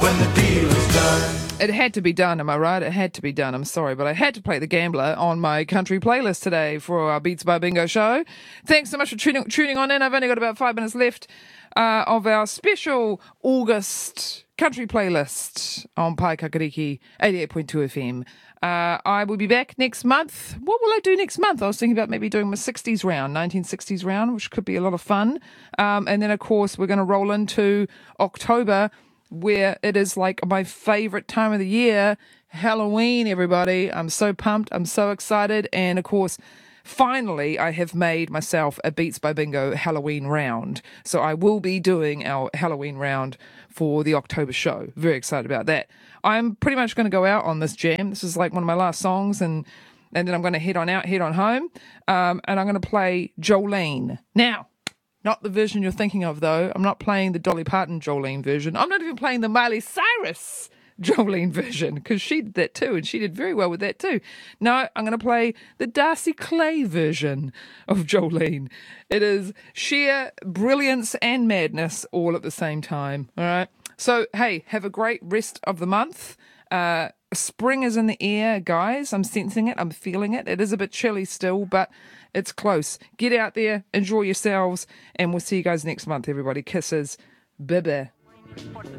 when the deal is done. It had to be done, am I right? It had to be done. I'm sorry, but I had to play The Gambler on my country playlist today for our Beats by Bingo show. Thanks so much for tuning on in. I've only got about 5 minutes left of our special August country playlist on Pai Kakariki 88.2 FM. I will be back next month. What will I do next month? I was thinking about maybe doing my 60s round, 1960s round, which could be a lot of fun. And then, of course, we're going to roll into October, where it is like my favorite time of the year, Halloween, everybody. I'm so pumped. I'm so excited. And of course, finally, I have made myself a Beats by Bingo Halloween round. So I will be doing our Halloween round for the October show. Very excited about that. I'm pretty much going to go out on this jam. This is like one of my last songs, and then I'm going to head on home, and I'm going to play Jolene. Now, not the version you're thinking of, though. I'm not playing the Dolly Parton Jolene version. I'm not even playing the Miley Cyrus Jolene version, because she did that too, and she did very well with that too. No, I'm going to play the Darcy Clay version of Jolene. It is sheer brilliance and madness all at the same time, all right? So, hey, have a great rest of the month. Spring is in the air, guys. I'm sensing it. I'm feeling it. It is a bit chilly still, but it's close. Get out there, enjoy yourselves, and we'll see you guys next month, everybody. Kisses. Bye-bye.